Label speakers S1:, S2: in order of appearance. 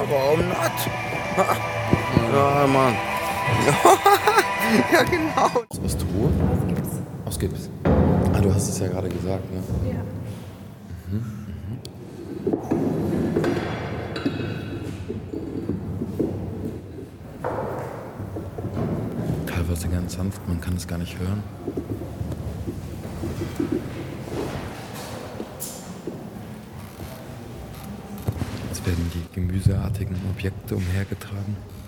S1: warum not? Ja, Mann. Ja, genau. Aus Truhe? Aus Gips. Ah, du hast es ja gerade gesagt, ne?
S2: Ja.
S1: Teilweise ganz sanft, man kann es gar nicht hören. Es werden die gemüseartigen Objekte umhergetragen.